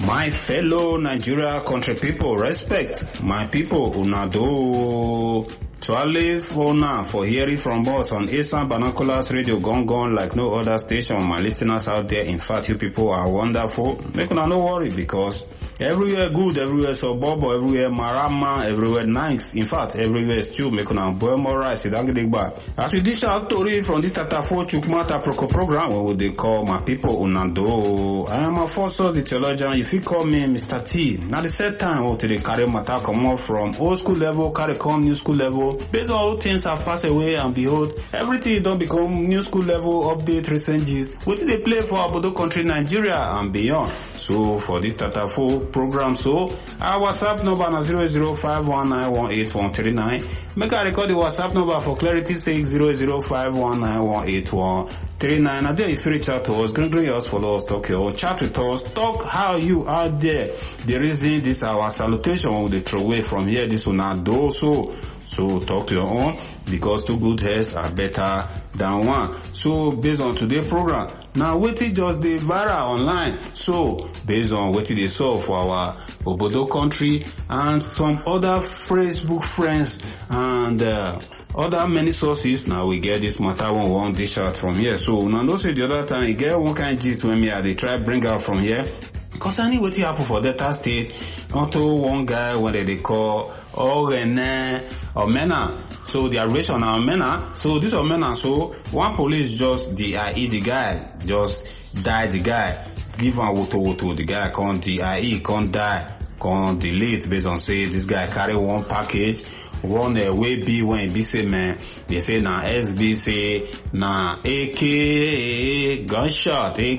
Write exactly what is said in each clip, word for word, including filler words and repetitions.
My fellow Nigeria country people, respect my people, una do. To live for now, for hearing from us on Eastern Binoculars Radio Gong Gong like no other station. My listeners out there, in fact, you people are wonderful. Make una no worry because everywhere good, everywhere so bobo, everywhere marama, everywhere nice. In fact, everywhere stew. Make una boil more rice. As we dish out story from this Tatafo Chukmata Proko program, what would they call my people unando? I am a first the theologian. If you call me Mister T, now the set time what they carry matter come up from old school level, carry come new school level. Based on all things have passed away and behold, everything don't become new school level update recent gist. What did they play for Abodo country Nigeria and beyond? So for this Tatafo program, so our WhatsApp number is zero zero five one nine one eight one three nine. Make I record the WhatsApp number for clarity sake zero zero five one nine one eight one three nine. And there if you reach out to us, green us, follow us, talk your chat with us, talk how you out there. The reason this our salutation when they throw away from here, this will not do so. So talk your own because two good heads are better than one. So based on today's program, now waiting just the viral online. So based on what they saw for our Obodo country and some other Facebook friends and uh, other many sources, now we get this matter one one dish out from here. So now no say the other time you get one kind of gist when me they try bring out from here. Concerning what happened for Delta State, onto one guy when they, they call Orene Omena. So the arrest on Omena. So this Omena, so one police just D I E the guy, just die the guy. Give him woto woto, the guy can't D I E, can't die, can't delete based on say this guy carry one package. One uh, way B when B say man, they say na S B say na A K gunshot, A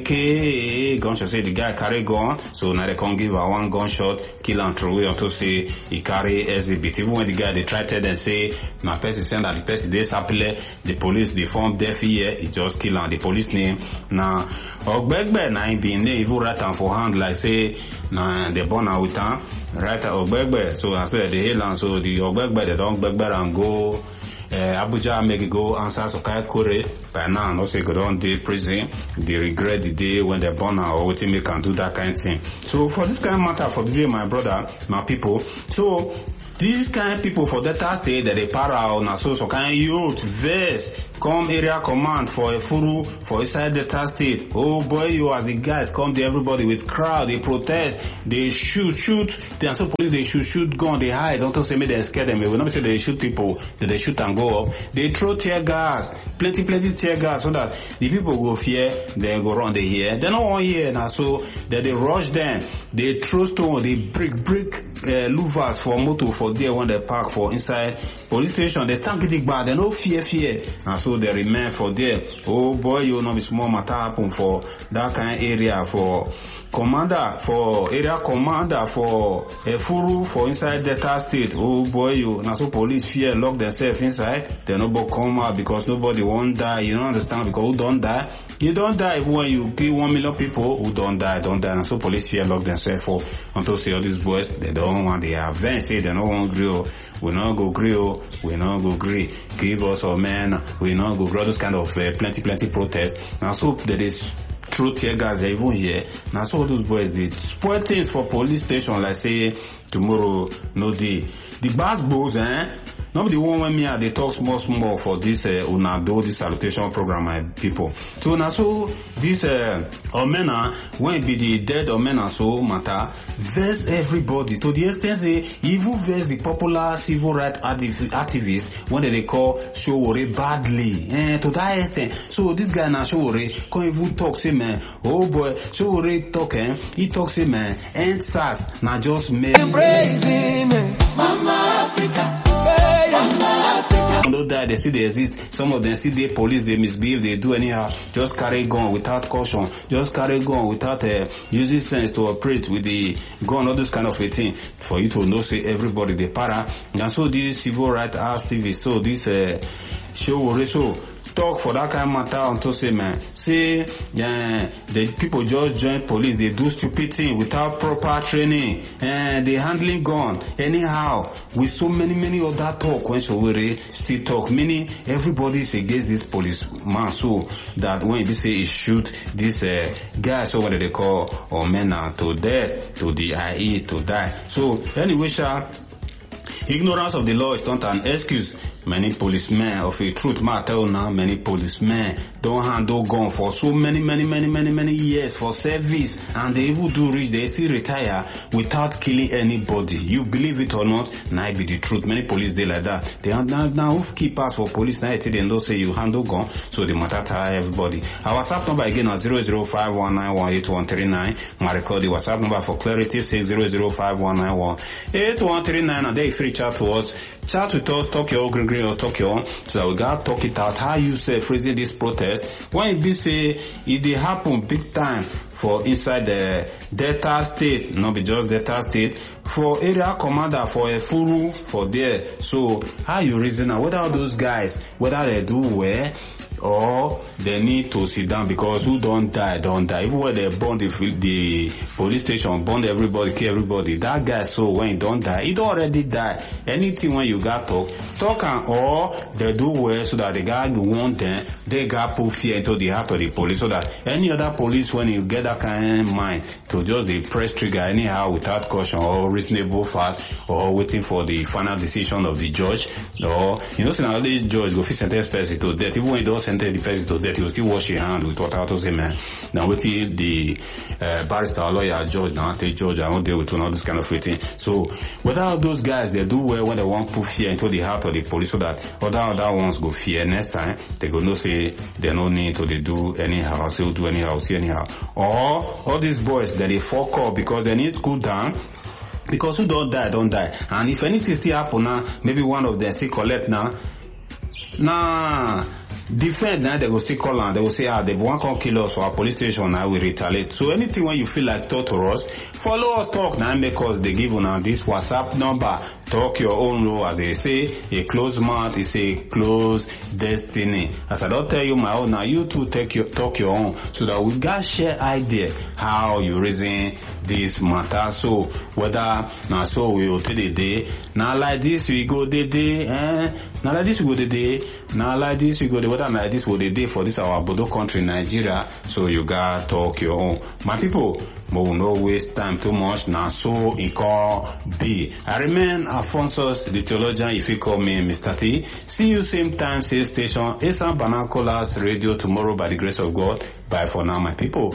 K gunshot. Say the guy carry gun, so now they can't give her one gunshot, kill and throw away until say he carry exhibit. Even when the guy they try to tell them say na person send that the person they sapele, the police they form deaf ear, he just kill and the police name na Ogbegbe na him be name even write am for hand like say na they born out with am write Ogbegbe. So I say the hail and so the Ogbegbe they don't beg and go uh, Abuja make it go answer Sokai Kore by now no say go down the prison. They regret the day when they born out or what they can do that kind of thing. So for this kind of matter for the day my brother, my people, so these kind of people for Delta State that they para on so so kind of youth vest come area command for a furu for inside Delta State. Oh boy, you as the guys come to everybody with crowd, they protest, they shoot, shoot. They are so police, they shoot, shoot gun, they hide. Don't say me they scare them. We will not say they shoot people, that they shoot and go up. They throw tear gas, plenty, plenty tear gas so that the people go fear, they go run the here. They don't want here now, so that they rush them. They throw stone, they break, break uh, louvers for motor for there when they park for inside police station. They stand getting bad, they no fear, fear. And so they remain for there. Oh boy, you know, it's small matter happen for that kind of area for commander, for area commander for a furu for inside Delta State. Oh boy, you now so police fear lock themselves inside. They nobody come out because nobody won't die. You don't understand because who don't die? You don't die when you kill one million people who don't die, don't die. And so police fear lock themselves for until say all these boys they don't want they have then say they don't want grill. We not go grill, we not go grill. Give us a man, we not go grill. Those kind of uh, plenty, plenty protest. And so there is true tear gas they even here. Now so those boys they spoil things for police station like say tomorrow no day. The bass bulls, eh? Not the one when me they talk small small for this uh, Unado, this salutation program, my people. So now so this uh, Omena, when it be the dead Omena so matter, verse everybody to the extent say even verse the popular civil rights activists when they call Showore badly, eh, to that extent. So this guy now Showore can't even talk say man, oh boy, Showore talk, eh, he talk say man, and S A S now just make embracing me, Mama Africa. No die, they still they exist. Some of them still they police, they misbehave, they do anyhow. Just carry gun without caution. Just carry gun without uh, using sense to operate with the gun, all this kind of a thing. For you to know, say everybody they para. And so this civil rights activists, so this uh, show so talk for that kind of matter unto say man say uh, the people just join police, they do stupid thing without proper training and they handling gun anyhow with so many many other talk when Sowore still talk, meaning everybody is against this policeman, so that when they say he shoot this uh, guy, so what do they call Omena to death, to the I E, to die. So anyway, sha, ignorance of the law is not an excuse. Many policemen, of a truth matter now, many policemen don't handle gun for so many, many, many, many, many years for service, and they even do reach, they still retire without killing anybody. You believe it or not, now it be the truth. Many police they like that. They are now, now keep us for police now, they don't say you handle gun, so they matter tire everybody. Our WhatsApp number again is zero zero five one nine one eight one three nine. My record the WhatsApp number for clarity six zero zero five one nine one eight one three nine, and they free chat to us. Chat with us, talk your own, green or talk your own, so that we gotta talk it out. How you say phrasing this protest? When it be say it dey happen big time for inside the Delta State, not be just Delta State, for area commander for a furu for there. So how you reason now? Whether those guys, whether they do well or they need to sit down, because who don't die, don't die. Even when they burn the, the police station, burn everybody, kill everybody, that guy, so when he don't die, he don't already die. Anything when you got talk, talk and or they do well so that the guy who want them, they got put fear into the heart of the police, so that any other police, when you get that kind of mind to just the press trigger anyhow without caution or reasonable fact, or waiting for the final decision of the judge, or, you know, so now the judge go fit sentence person to death. Even when he don't sentence the person to death, he will still wash your hand with water to say, man, now with the uh, barrister, lawyer, judge, now take judge, I won't deal with all this kind of thing. So without those guys, they do well when they want to put fear into the heart of the police, so that other other ones go fear next time. They go no say they no need to they do anyhow, say do anyhow, see anyhow. Or all these boys that they fuck up because they need to cool down. Because who don't die, don't die. And if anything still happen now, maybe one of them still collect now. Nah, defend now, they go still call and they will say, ah, they won't come kill us for our police station, now we retaliate. So anything when you feel like talk to us, follow us talk now, because they give on this WhatsApp number. Talk your own role, as they say, a closed mouth is a closed destiny. As I don't tell you my own, now you too take your, talk your own, so that we got share idea how you reason this matter. So whether now so we will take the day, now like this we go the day, eh? Now like this we go the day, now like this we go the whether like this we go the day for this our Bodo country, Nigeria. So you got talk your own. My people, we will not waste time too much. Now so it can be. I remain Alphonsus, the theologian, if you call me Mister T. See you same time, same station, Esan Banacolas Radio tomorrow by the grace of God. Bye for now, my people.